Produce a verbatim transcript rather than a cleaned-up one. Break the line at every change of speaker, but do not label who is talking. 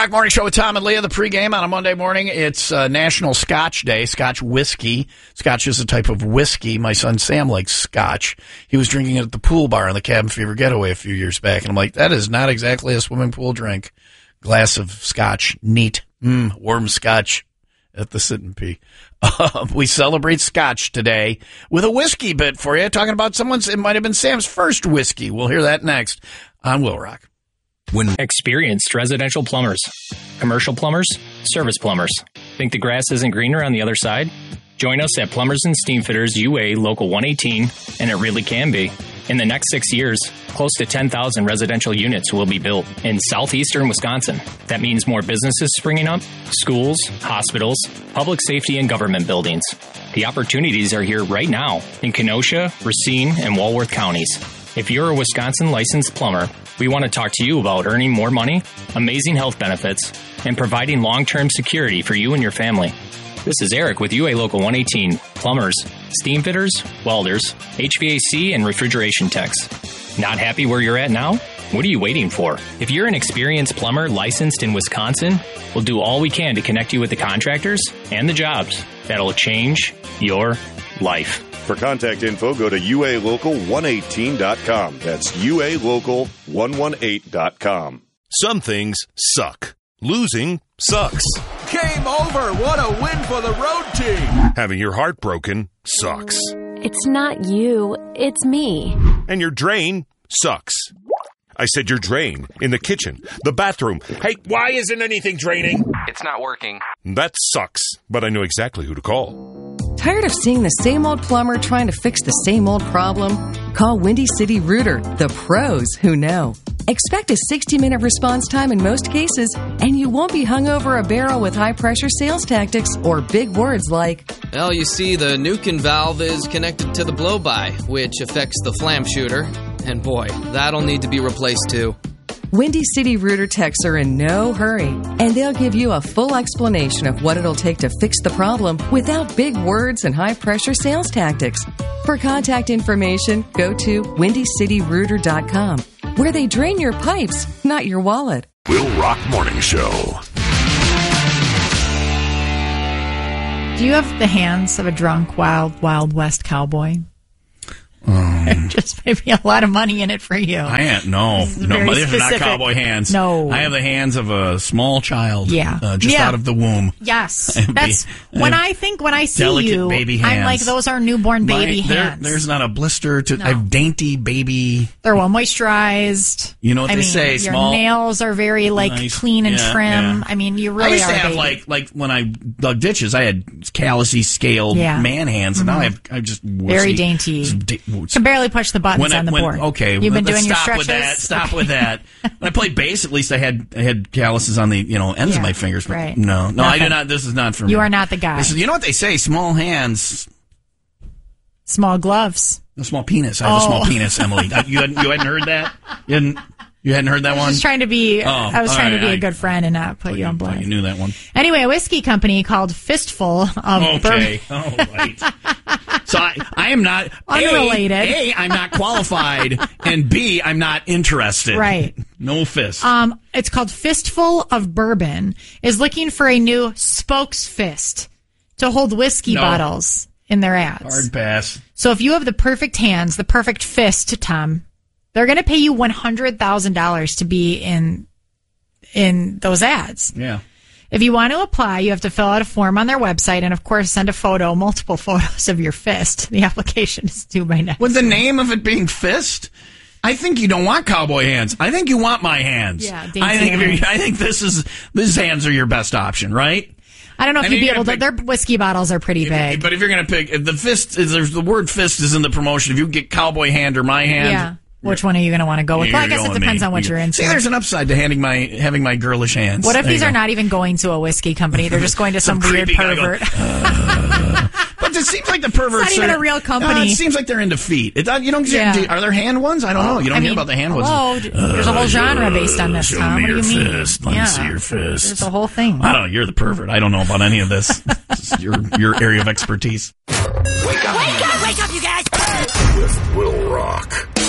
Rock Morning Show with Tom and Leah, the pregame on a Monday morning. It's uh, National Scotch Day, Scotch whiskey. Scotch is a type of whiskey. My son Sam likes Scotch. He was drinking it at the pool bar on the Cabin Fever Getaway a few years back, and I'm like, that is not exactly a swimming pool drink. Glass of Scotch, neat, mm, warm Scotch at the Sit and Pee. Uh, we celebrate Scotch today with a whiskey bit for you, talking about someone's, it might have been Sam's first whiskey. We'll hear that next on Will Rock.
When experienced residential plumbers, commercial plumbers, service plumbers. Think the grass isn't greener on the other side? Join us at Plumbers and Steamfitters U A Local one eighteen, and it really can be. In the next six years, close to ten thousand residential units will be built in southeastern Wisconsin. That means more businesses springing up, schools, hospitals, public safety, and government buildings. The opportunities are here right now in Kenosha, Racine, and Walworth counties. If you're a Wisconsin licensed plumber, we want to talk to you about earning more money, amazing health benefits, and providing long-term security for you and your family. This is Eric with U A Local one eighteen. Plumbers, steam fitters, welders, H V A C, and refrigeration techs. Not happy where you're at now? What are you waiting for? If you're an experienced plumber licensed in Wisconsin, we'll do all we can to connect you with the contractors and the jobs that'll change your life.
For contact info, go to U A local one eighteen dot com. That's U A local one eighteen dot com.
Some things suck. Losing sucks.
Game over. What a win for the road team.
Having your heart broken sucks.
It's not you. It's me.
And your drain sucks. I said your drain. In the kitchen. The bathroom. Hey, why isn't anything draining?
It's not working.
That sucks. But I know exactly who to call.
Tired of seeing the same old plumber trying to fix the same old problem? Call Windy City Rooter, the pros who know. Expect a sixty-minute response time in most cases, and you won't be hung over a barrel with high-pressure sales tactics or big words like,
well, you see, the Nukin valve is connected to the blow-by, which affects the flam shooter. And boy, that'll need to be replaced too.
Windy City Rooter techs are in no hurry, and they'll give you a full explanation of what it'll take to fix the problem without big words and high-pressure sales tactics. For contact information, go to windy city rooter dot com, where they drain your pipes, not your wallet.
Will Rock Morning Show.
Do you have the hands of a drunk, wild, Wild West cowboy?
Um,
Just maybe a lot of money in it for you.
I ain't, no, no, but these are not cowboy hands.
No.
I have the hands of a small child.
Yeah.
Uh, just
yeah.
out of the womb.
Yes.
And
That's
be,
when I think, when I see
delicate
you,
baby
I'm
hands.
like, those are newborn baby
My, there,
hands.
There's not a blister to,
No.
I have dainty baby.
They're well moisturized.
You know what
I
they
mean,
say,
your
small.
nails are very, like,
Nice.
clean and
Yeah,
trim.
yeah.
I mean, you
I
really
used
are
to
a
have
baby.
like, like when I dug ditches, I had callousy scaled
Yeah.
man hands, and
Mhm.
now I have, I just wussy,
Very dainty.
just da-
Can barely push the buttons
when I,
on the
when,
board.
Okay,
You've been
let's
doing your
stop
stretches?
with that. Stop with that. When I played bass, at least I had I had calluses on the you know ends
Yeah,
of my fingers. But
right.
no, no, I
Nothing.
do not. This is not for me.
You are not the guy.
This is, you know what they say? Small hands,
Small gloves.
a small penis. I have
Oh.
a small penis, Emily. Uh, you hadn't you hadn't heard that? You hadn't you hadn't heard that
I was
one?
just trying to be,
Oh,
I was
all
trying
right,
to be
I-
a good friend and not put you on
You
blast.
knew that one.
Anyway, a whiskey company called Fistful of
Okay.
Bur-
All right. So I, I am not
Unrelated.
A, A, I'm not qualified, and B, I'm not interested.
Right.
No fist.
Um, it's called Fistful of Bourbon, is looking for a new spokes fist to hold whiskey
No.
bottles in their ads.
Hard pass.
So if you have the perfect hands, the perfect fist, Tom, they're going to pay you one hundred thousand dollars to be in in those ads.
Yeah.
If you want to apply, you have to fill out a form on their website and, of course, send a photo, multiple photos of your fist. The application is due by next
With the name of it being fist? I think you don't want cowboy hands. I think you want my hands.
Yeah, dainty
I think if
hands.
you're- I think this is these hands are your best option, right?
I don't know if
I
you'd
mean,
be
you're
able to.
gonna
Their whiskey bottles are pretty big.
But if you're going to pick if the fist, is there's the word fist is in the promotion. If you get cowboy hand or my hand,
Yeah. Which one are you going to want to go with?
you're
Well, I guess it
going
depends
me.
on what you're into.
See, there's an upside to handing my having my girlish hands.
What if
There
these
you
are
go.
not even going to a whiskey company? They're just going to some,
Some
weird
creepy guy going,
pervert.
uh, but it seems like the perverts
It's not even
are-
a real company.
Uh, it seems like they're into feet. It, you don't.
Yeah.
do- are there hand ones? I don't know. You don't
I
hear
mean,
about the hand ones.
hello, there's a whole genre based on this,
Show
Tom.
me
What do
your
you mean?
fist. Let me
Yeah.
see your fist.
There's a whole thing.
I don't know. You're the pervert. I don't know about any of this. This is your your area of expertise.
Wake up.
Wake up, wake up, you guys!
With Will Rock.